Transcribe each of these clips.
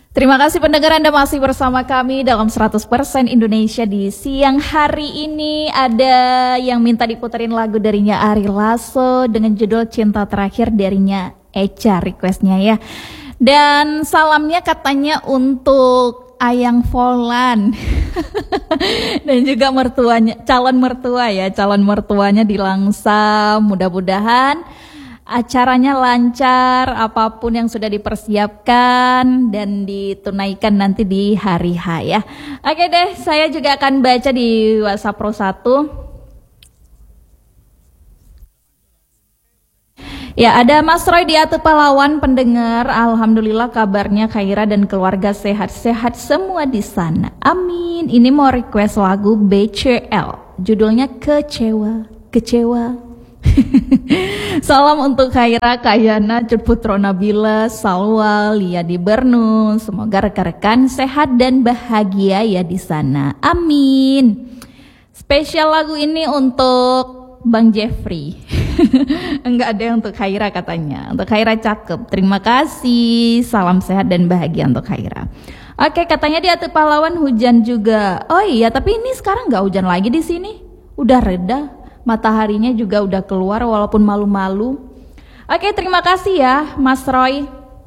Terima kasih pendengar, Anda masih bersama kami dalam 100% Indonesia di siang hari ini. Ada yang minta diputerin lagu darinya Ari Lasso dengan judul Cinta Terakhir darinya Echa requestnya ya. Dan salamnya katanya untuk Ayang Volan dan juga mertuanya, calon mertuanya di Langsa. Mudah-mudahan acaranya lancar, apapun yang sudah dipersiapkan dan ditunaikan nanti di hari H ya. Oke deh, saya juga akan baca di WhatsApp Pro 1. Ya, ada Mas Roy di Atu Pahlawan pendengar. Alhamdulillah kabarnya Khaira dan keluarga sehat-sehat semua di sana. Amin. Ini mau request lagu BCL. Judulnya Kecewa. Salam untuk Khaira, Kayana, Putro Nabila, Salwa, Lia di Bernu. Semoga rekan-rekan sehat dan bahagia ya di sana. Amin. Spesial lagu ini untuk Bang Jeffrey. Enggak ada untuk Khaira katanya. Untuk Khaira cakep. Terima kasih. Salam sehat dan bahagia untuk Khaira. Oke, katanya di Atu Pahlawan hujan juga. Oh iya, tapi ini sekarang nggak hujan lagi di sini. Udah reda. Mataharinya juga udah keluar walaupun malu-malu. Oke, terima kasih ya Mas Roy.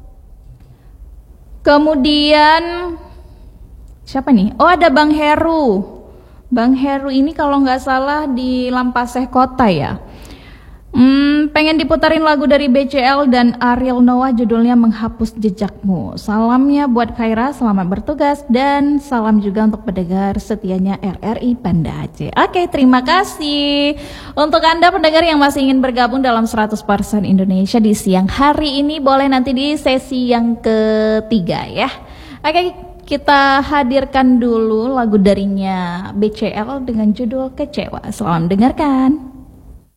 Kemudian siapa nih? Oh, ada Bang Heru. Bang Heru ini kalau nggak salah di Lampaseh Kota ya. Pengen diputarin lagu dari BCL dan Ariel Noah, judulnya Menghapus Jejakmu. Salamnya buat Khaira, selamat bertugas, dan salam juga untuk pendengar setianya RRI Banda Aceh. Oke, terima kasih. Untuk Anda pendengar yang masih ingin bergabung dalam 100% Indonesia di siang hari ini, boleh nanti di sesi yang ketiga ya. Oke, kita hadirkan dulu lagu darinya BCL dengan judul Kecewa. Selamat mendengarkan.